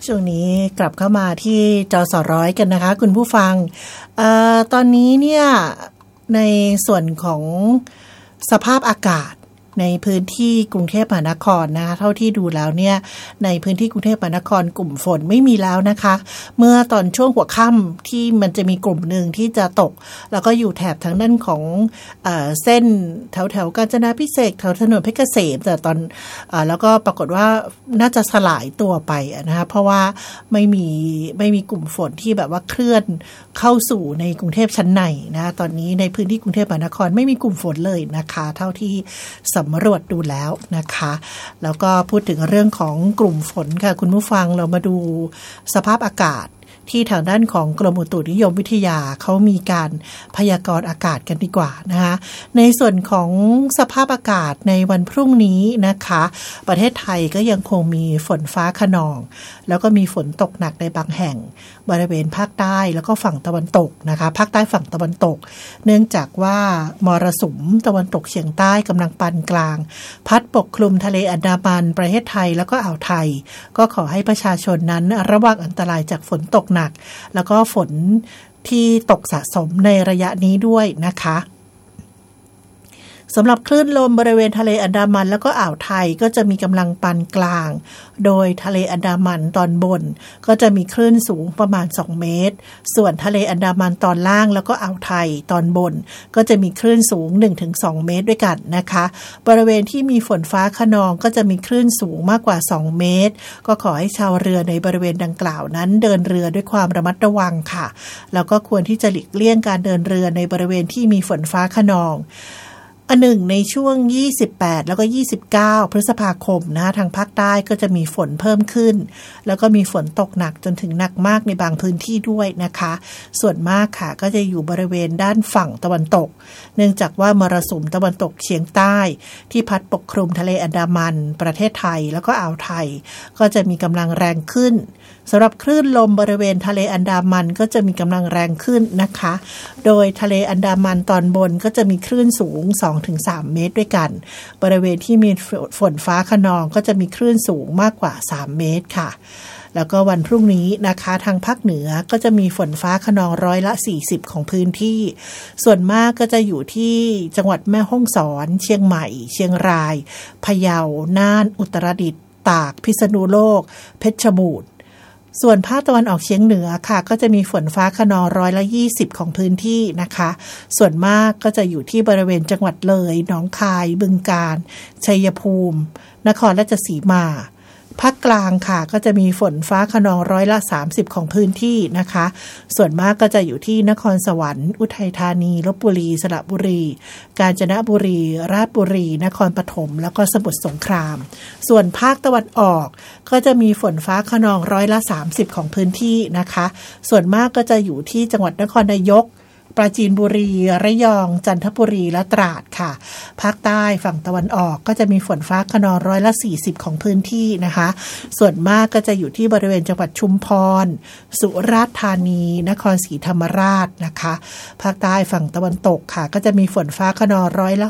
ช่วงนี้กลับเข้ามาที่จสร้อยกันนะคะคุณผู้ฟังตอนนี้เนี่ยในส่วนของสภาพอากาศในพื้นที่กรุงเทพมหานครนะคะเท่าที่ดูแล้วเนี่ยในพื้นที่กรุงเทพมหานครกลุ่มฝนไม่มีแล้วนะคะเมื่อตอนช่วงหัวค่ำที่มันจะมีกลุ่มหนึ่งที่จะตกแล้วก็อยู่แถบทางด้านของเส้นแถวกาญจนาภิเษกแถวถนนเพชรเกษมแต่ตอนแล้วก็ปรากฏว่าน่าจะสลายตัวไปนะคะเพราะว่าไม่มีกลุ่มฝนที่แบบว่าเคลื่อนเข้าสู่ในกรุงเทพชั้นในนะตอนนี้ในพื้นที่กรุงเทพมหานครไม่มีกลุ่มฝนเลยนะคะเท่าที่สำรวจดูแล้วนะคะแล้วก็พูดถึงเรื่องของกลุ่มฝนค่ะคุณผู้ฟังเรามาดูสภาพอากาศที่ทางด้านของกรมอุตุนิยมวิทยาเขามีการพยากรณ์อากาศกันดีกว่านะคะในส่วนของสภาพอากาศในวันพรุ่งนี้นะคะประเทศไทยก็ยังคงมีฝนฟ้าคะนองแล้วก็มีฝนตกหนักในบางแห่งบริเวณภาคใต้แล้วก็ฝั่งตะวันตกนะคะภาคใต้ฝั่งตะวันตกเนื่องจากว่ามรสุมตะวันตกเฉียงใต้กำลังปานกลางพัดปกคลุมทะเลอันดามันประเทศไทยแล้วก็อ่าวไทยก็ขอให้ประชาชนนั้นระวังอันตรายจากฝนตกหนักแล้วก็ฝนที่ตกสะสมในระยะนี้ด้วยนะคะสำหรับคลื่นลมบริเวณทะเลอันดามันแล้วก็อ่าวไทยก็จะมีกำลังปานกลางโดยทะเลอันดามันตอนบนก็จะมีคลื่นสูงประมาณ2เมตรส่วนทะเลอันดามันตอนล่างแล้วก็อ่าวไทยตอนบนก็จะมีคลื่นสูง 1-2 เมตรด้วยกันนะคะบริเวณที่มีฝนฟ้าคะนองก็จะมีคลื่นสูงมากกว่า2เมตรก็ขอให้ชาวเรือในบริเวณดังกล่าวนั้นเดินเรือด้วยความระมัดระวังค่ะแล้วก็ควรที่จะหลีกเลี่ยงการเดินเรือในบริเวณที่มีฝนฟ้าคะนองอันหนึ่งในช่วง28แล้วก็29พฤษภาคมนะทางภาคใต้ก็จะมีฝนเพิ่มขึ้นแล้วก็มีฝนตกหนักจนถึงหนักมากในบางพื้นที่ด้วยนะคะส่วนมากค่ะก็จะอยู่บริเวณด้านฝั่งตะวันตกเนื่องจากว่ามรสุมตะวันตกเฉียงใต้ที่พัดปกคลุมทะเลอันดามันประเทศไทยแล้วก็อ่าวไทยก็จะมีกำลังแรงขึ้นสำหรับคลื่นลมบริเวณทะเลอันดามันก็จะมีกำลังแรงขึ้นนะคะโดยทะเลอันดามันตอนบนก็จะมีคลื่นสูง2-3 เมตรด้วยกันบริเวณที่มีฝนฟ้าคะนองก็จะมีคลื่นสูงมากกว่า3 เมตรค่ะแล้วก็วันพรุ่งนี้นะคะทางภาคเหนือก็จะมีฝนฟ้าคะนอง40%ของพื้นที่ส่วนมากก็จะอยู่ที่จังหวัดแม่ฮ่องสอนเชียงใหม่เชียงรายพะเยาน่านอุตรดิตถ์ตากพิษณุโลกเพชรบูรณ์ส่วนภาคตะวันออกเฉียงเหนือค่ะก็จะมีฝนฟ้าคะนอง20%ของพื้นที่นะคะส่วนมากก็จะอยู่ที่บริเวณจังหวัดเลยหนองคายบึงกาฬชัยภูมินครราชสีมาภาคกลางค่ะก็จะมีฝนฟ้าคะนอง30%ของพื้นที่นะคะส่วนมากก็จะอยู่ที่นครสวรรค์อุทัยธานีลพบุรีสระบุรีกาญจนบุรีราชบุรีนครปฐมแล้วก็สมุทรสงครามส่วนภาคตะวันออกก็จะมีฝนฟ้าคะนอง30%ของพื้นที่นะคะส่วนมากก็จะอยู่ที่จังหวัดนครนายกปราจีนบุรีระยองจันทบุรีและตราดค่ะภาคใต้ฝั่งตะวันออกก็จะมีฝนฟ้าคะนอง40%ของพื้นที่นะคะส่วนมากก็จะอยู่ที่บริเวณจังหวัดชุมพรสุราษฎร์ธานีนครศรีธรรมราชนะคะภาคใต้ฝั่งตะวันตกค่ะก็จะมีฝนฟ้าคะนอง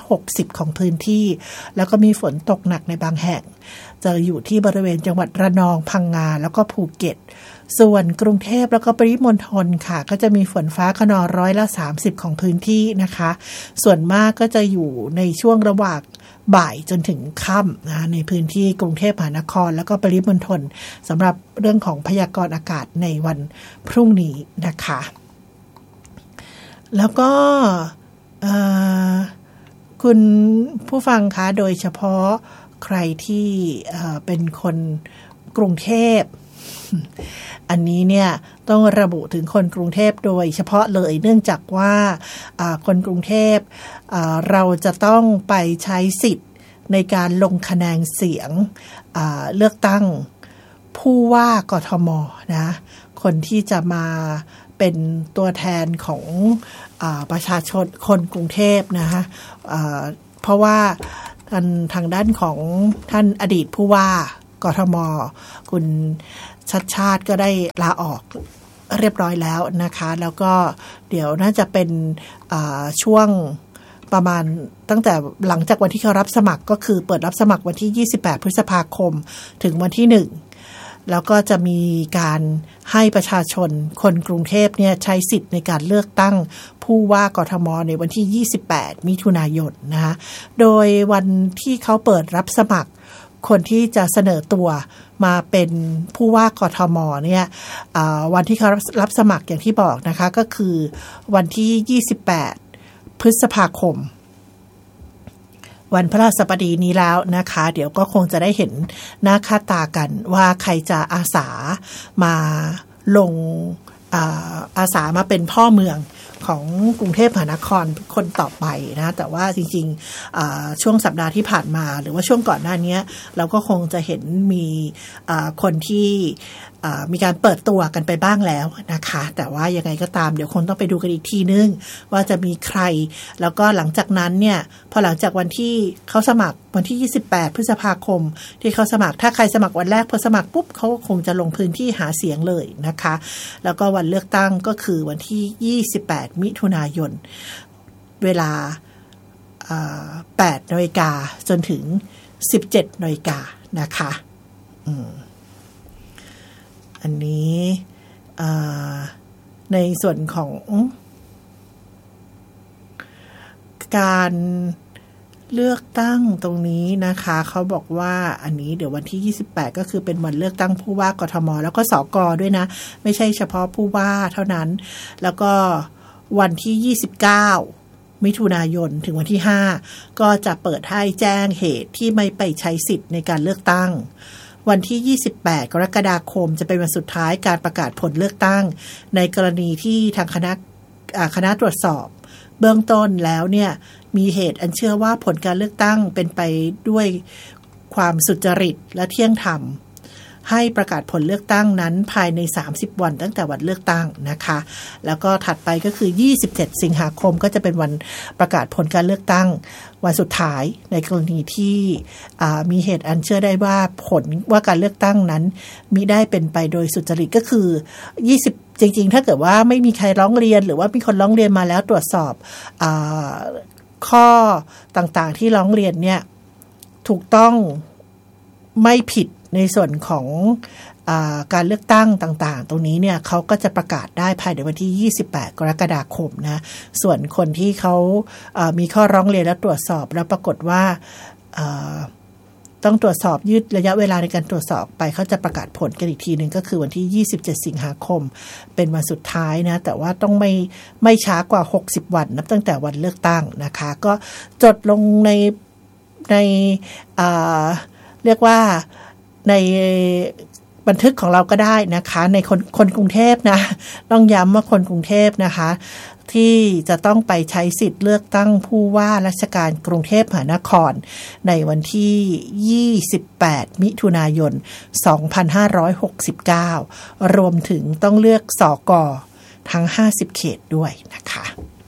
60%ของพื้นที่แล้วก็มีฝนตกหนักในบางแห่งจะอยู่ที่บริเวณจังหวัดระนองพังงาแล้วก็ภูเก็ตส่วนกรุงเทพแล้วก็ปริมณฑลค่ะก็จะมีฝนฟ้าคะนอง30%ของพื้นที่นะคะส่วนมากก็จะอยู่ในช่วงระหว่างบ่ายจนถึงค่ำนะในพื้นที่กรุงเทพมหานครแล้วก็ปริมณฑลสำหรับเรื่องของพยากรณ์อากาศในวันพรุ่งนี้นะคะแล้วก็คุณผู้ฟังคะโดยเฉพาะใครที่เป็นคนกรุงเทพอันนี้เนี่ยต้องระบุถึงคนกรุงเทพโดยเฉพาะเลยเนื่องจากว่าคนกรุงเทพเราจะต้องไปใช้สิทธิ์ในการลงคะแนนเสียงเลือกตั้งผู้ว่ากทมนะคนที่จะมาเป็นตัวแทนของประชาชนคนกรุงเทพนะคะเพราะว่าทางด้านของท่านอดีตผู้ว่ากทมคุณชัดชาติก็ได้ลาออกเรียบร้อยแล้วนะคะแล้วก็เดี๋ยวน่าจะเป็นช่วงประมาณตั้งแต่หลังจากวันที่เขารับสมัครก็คือเปิดรับสมัครวันที่28พฤษภาคมถึงวันที่1 แล้วก็จะมีการให้ประชาชนคนกรุงเทพเนี่ยใช้สิทธิ์ในการเลือกตั้งผู้ว่ากทมในวันที่28มิถุนายนนะคะโดยวันที่เขาเปิดรับสมัครคนที่จะเสนอตัวมาเป็นผู้ว่ากทมเนี่ยวันที่เขารับสมัครอย่างที่บอกนะคะก็คือวันที่28พฤษภาคมวันพฤหัสบดีนี้แล้วนะคะเดี๋ยวก็คงจะได้เห็นหน้าค่าตากันว่าใครจะอาสามาลงอาสามาเป็นพ่อเมืองของกรุงเทพมหานครคนต่อไปนะแต่ว่าจริงๆช่วงสัปดาห์ที่ผ่านมาหรือว่าช่วงก่อนหน้านี้เราก็คงจะเห็นมีคนที่มีการเปิดตัวกันไปบ้างแล้วนะคะแต่ว่ายังไงก็ตามเดี๋ยวคงต้องไปดูกันอีกทีนึงว่าจะมีใครแล้วก็หลังจากนั้นเนี่ยพอหลังจากวันที่เขาสมัครวันที่28พฤษภาคมที่เขาสมัครถ้าใครสมัครวันแรกพอสมัครปุ๊บเขาคงจะลงพื้นที่หาเสียงเลยนะคะแล้วก็วันเลือกตั้งก็คือวันที่28มิถุนายนเวลา8 นาฬิกาจนถึง17 นาฬิกานะคะอันนี้ในส่วนของการเลือกตั้งตรงนี้นะคะเขาบอกว่าอันนี้เดี๋ยววันที่28ก็คือเป็นวันเลือกตั้งผู้ว่ากทมแล้วก็สก.ด้วยนะไม่ใช่เฉพาะผู้ว่าเท่านั้นแล้วก็วันที่29มิถุนายนถึงวันที่5ก็จะเปิดให้แจ้งเหตุที่ไม่ไปใช้สิทธิ์ในการเลือกตั้งวันที่28กรกฎาคมจะเป็นวันสุดท้ายการประกาศผลเลือกตั้งในกรณีที่ทางคณะตรวจสอบเบื้องต้นแล้วเนี่ยมีเหตุอันเชื่อว่าผลการเลือกตั้งเป็นไปด้วยความสุจริตและเที่ยงธรรมให้ประกาศผลเลือกตั้งนั้นภายใน30วันตั้งแต่วันเลือกตั้งนะคะแล้วก็ถัดไปก็คือ27สิงหาคมก็จะเป็นวันประกาศผลการเลือกตั้งวันสุดท้ายในกรณีที่มีเหตุอันเชื่อได้ว่าผลว่าการเลือกตั้งนั้นมิได้เป็นไปโดยสุจริตก็คือ20จริงๆถ้าเกิดว่าไม่มีใครร้องเรียนหรือว่ามีคนร้องเรียนมาแล้วตรวจสอบข้อต่างๆที่ร้องเรียนเนี่ยถูกต้องไม่ผิดในส่วนของการเลือกตั้งต่างๆตรงนี้เนี่ยเขาก็จะประกาศได้ภายในวันที่28กรกฎาคมนะส่วนคนที่เขามีข้อร้องเรียนและตรวจสอบแล้วปรากฏว่าต้องตรวจสอบยืดระยะเวลาในการตรวจสอบไปเขาจะประกาศผลกันอีกทีนึงก็คือวันที่27สิงหาคมเป็นวันสุดท้ายนะแต่ว่าต้องไม่ช้ากว่า60วันนับตั้งแต่วันเลือกตั้งนะคะก็จดลงในเรียกว่าในบันทึกของเราก็ได้นะคะในคนกรุงเทพนะต้องย้ำว่าคนกรุงเทพนะคะที่จะต้องไปใช้สิทธิ์เลือกตั้งผู้ว่าราชการกรุงเทพมหานครในวันที่28มิถุนายน2569รวมถึงต้องเลือกสก.ทั้ง50เขตด้วยนะคะ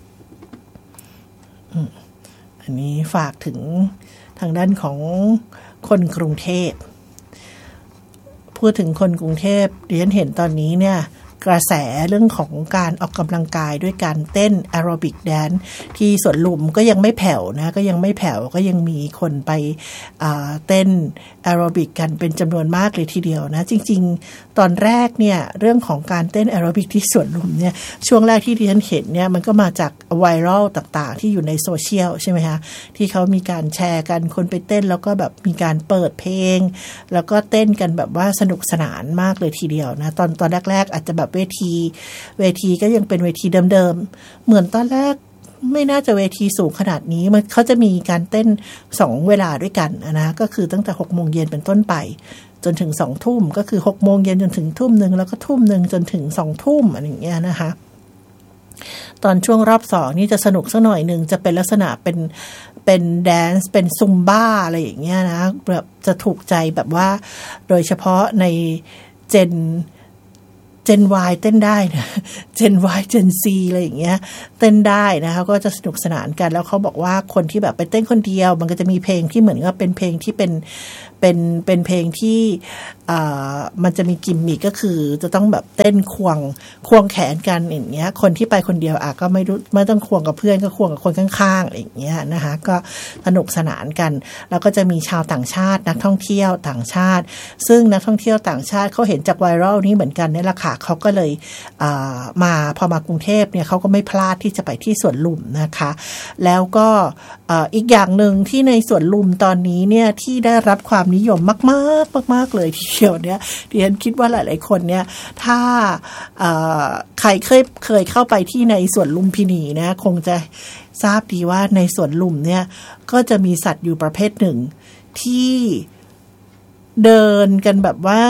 อันนี้ฝากถึงทางด้านของคนกรุงเทพพูดถึงคนกรุงเทพดิฉันเห็นตอนนี้เนี่ยกระแสเรื่องของการออกกำลังกายด้วยการเต้นแอโรบิกแดนซ์ที่สวนลุมก็ยังไม่แผ่วนะก็ยังไม่แผ่วก็ยังมีคนไปเต้นแอโรบิกกันเป็นจำนวนมากเลยทีเดียวนะจริงๆตอนแรกเนี่ยเรื่องของการเต้นแอโรบิกที่สวนลุมเนี่ยช่วงแรกที่ดิฉันเห็นเนี่ยมันก็มาจากไวรัลต่างๆที่อยู่ในโซเชียลใช่ไหมคะที่เขามีการแชร์กันคนไปเต้นแล้วก็แบบมีการเปิดเพลงแล้วก็เต้นกันแบบว่าสนุกสนานมากเลยทีเดียวนะตอนแรกๆอาจจะแบบเวทีก็ยังเป็นเวทีเดิมๆเหมือนตอนแรกไม่น่าจะเวทีสูงขนาดนี้มันเขาจะมีการเต้น2เวลาด้วยกันนะก็คือตั้งแต่ 6:00 นเป็นต้นไปจนถึง 20:00 นก็คือ 6:00 นจนถึง 19:00 นแล้วก็ 19:00 นจนถึง 20:00 นอะไรอย่างเงี้ยนะคะตอนช่วงรอบ2นี่จะสนุกสักหน่อยนึงจะเป็นลักษณะเป็นแดนซ์เป็นซุมบ้าอะไรอย่างเงี้ยนะแบบจะถูกใจแบบว่าโดยเฉพาะในเจน Y เต้นได้นะเจน Y เจน C อะไรอย่างเงี้ยเต้นได้นะคะก็จะสนุกสนานกันแล้วเขาบอกว่าคนที่แบบไปเต้นคนเดียวมันก็จะมีเพลงที่เหมือนกับเป็นเพลงที่เป็นเป็นเพลงที่มันจะมีกิมมิคก็คือจะต้องแบบเต้นควงแขนกันอย่างเงี้ยคนที่ไปคนเดียวก็ไม่ต้องควงกับเพื่อนก็ควงกับคนข้างๆอย่างเงี้ยนะคะก็สนุกสนานกันแล้วก็จะมีชาวต่างชาตินักท่องเที่ยวต่างชาติซึ่งนักท่องเที่ยวต่างชาติเขาเห็นจากไวรัลนี้เหมือนกันนี่แหละค่ะเขาก็เลยพอมากรุงเทพเนี่ยเขาก็ไม่พลาดที่จะไปที่สวนลุมนะคะแล้วก็อีกอย่างหนึ่งที่ในสวนลุมตอนนี้เนี่ยที่ได้รับความนิยมมากๆเลยทีเดียวเนี่ยดิฉันคิดว่าหลายๆคนเนี่ยถ้าใครเคยเข้าไปที่ในสวนลุมพินีนะคงจะทราบดีว่าในสวนลุมเนี่ยก็จะมีสัตว์อยู่ประเภทหนึ่งที่เดินกันแบบว่า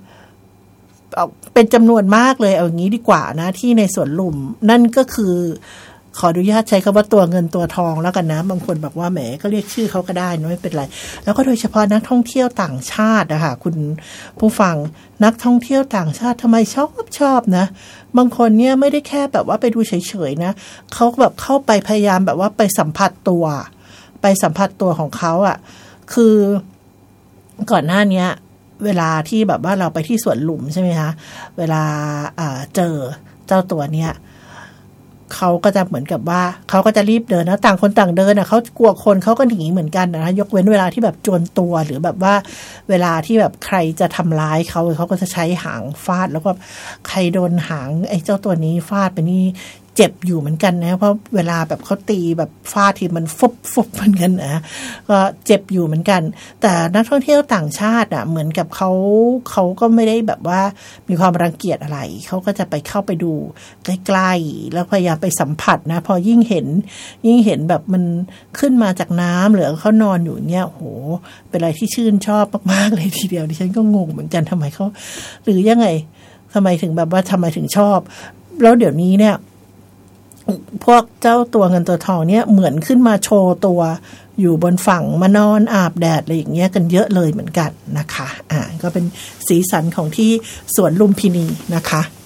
เป็นจำนวนมากเลยเอาอย่างนี้ดีกว่านะที่ในสวนลุมนั่นก็คือขออนุญาตใช้คำว่าตัวเงินตัวทองแล้วกันนะบางคนบอกว่าแหมก็เรียกชื่อเขาก็ได้นะไม่เป็นไรแล้วก็โดยเฉพาะนักท่องเที่ยวต่างชาตินะคะคุณผู้ฟังนักท่องเที่ยวต่างชาติทำไมชอบนะบางคนเนี่ยไม่ได้แค่แบบว่าไปดูเฉยๆนะเขาแบบเข้าไปพยายามแบบว่าไปสัมผัสตัวของเขาอ่ะคือก่อนหน้านี้เวลาที่แบบว่าเราไปที่สวนลุมใช่ไหมคะเวลาเจอเจ้าตัวเนี้ยเขาก็จะเหมือนกับว่าเขาก็จะรีบเดินนะต่างคนต่างเดินเขากลัวคนเขาก็หนีเหมือนกันนะยกเว้นเวลาที่แบบจวนตัวหรือแบบว่าเวลาที่แบบใครจะทำร้ายเขาก็จะใช้หางฟาดแล้วก็ใครโดนหางไอ้เจ้าตัวนี้ฟาดไปนี่เจ็บอยู่เหมือนกันนะเพราะเวลาแบบเขาตีแบบฟาดทีมันฟุบเหมือนกันนะก็เจ็บอยู่เหมือนกันแต่นักท่องเที่ยวต่างชาติเหมือนกับเขาก็ไม่ได้แบบว่ามีความรังเกียจอะไรเขาก็จะไปเข้าไปดูใกล้ๆแล้วพยายามไปสัมผัสนะพอยิ่งเห็นแบบมันขึ้นมาจากน้ำหรือเขานอนอยู่เนี่ยโหเป็นอะไรที่ชื่นชอบมากๆเลยทีเดียวดิฉันก็งงเหมือนกันทำไมเขาหรือยังไงทำไมถึงชอบแล้วเดี๋ยวนี้เนี่ยพวกเจ้าตัวเงินตัวทองเนี่ยเหมือนขึ้นมาโชว์ตัวอยู่บนฝั่งมานอนอาบแดดอะไรอย่างเงี้ยกันเยอะเลยเหมือนกันนะคะก็เป็นสีสันของที่สวนลุมพินีนะคะ